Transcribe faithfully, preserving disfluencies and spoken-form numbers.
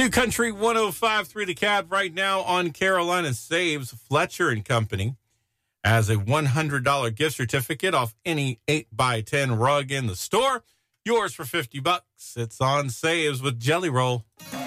New Country one oh five point three The Cab right now on Carolina Saves. Fletcher and Company as a one hundred dollars gift certificate off any eight by ten rug in the store. Yours for fifty bucks. It's on Saves with Jelly Roll.